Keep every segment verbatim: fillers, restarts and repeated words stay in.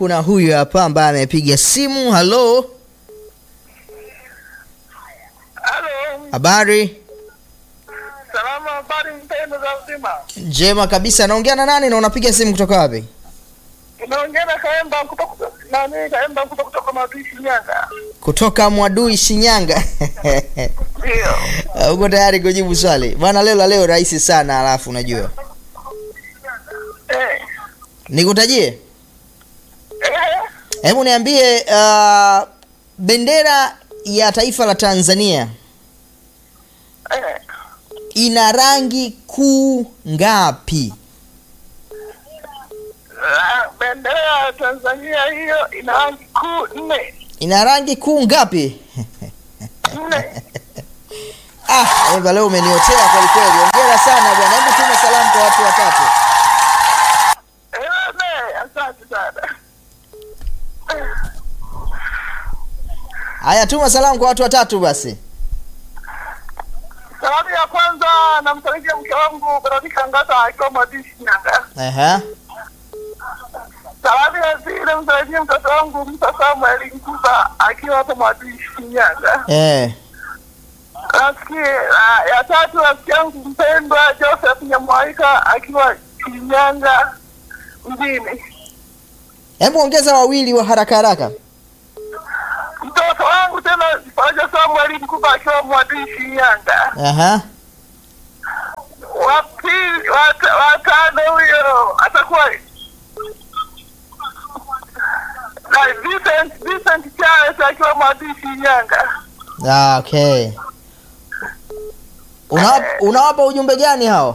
Kuna huyu hapa ambaye amepiga simu. Hello. Hello. Habari? Salama, habari mpendo za uzima. Jema kabisa. Naongea na nani na unapiga simu kutoka wapi? Naongea na Kaemba kutoka nani Kaemba kutoka kutoka Mwadui Shinyanga. Kutoka Mwadui Shinyanga. Ndio. Uko tayari kujibu swali? Bwana leo la leo rahisi sana alafu unajua. Eh. Nikutajie? Eh. Hebu niambie uh, bendera ya taifa la Tanzania Eh. ina rangi kuu ngapi? La, bendera ya Tanzania hiyo ina rangi kuu nne. Ina rangi kuu ngapi? Nne. Ah, Eva leo umeniotea kweli kweli. Hongera sana bwana. Hebu tuma salamu kwa watu watatu. Eh, ne, asante sana. Haya, tuma salamu kwa watu watatu basi. Salamu ya kwanza namsalimia mke wangu Veronica Ngata akiwa Mwadui Shinyanga. Aha. Salamu ya pili namsalimia mtoto wangu Musa Samuel Nkuba akiwa hapa Mwadui Shinyanga. Eh. Rafiki uh, ya tatu rafiki yangu mpendwa Joseph Nyamwaika akiwa Shinyanga mjini. Hebu ongeza wawili wa haraka haraka. Mtoto wangu tena Faraja Samuel Nkuba akiwa Mwadui Shinyanga. Aha. Wapi wat, watano huyo atakuwa na Vincent Vincent Charles akiwa Mwadui Shinyanga. Ah, okay. Unawapa unawapa ujumbe gani hao?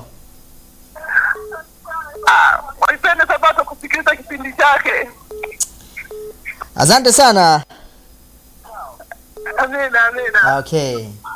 Ah, walipenda sabato kusikiliza kipindi chake. Asante sana. Amina, amina. Okay.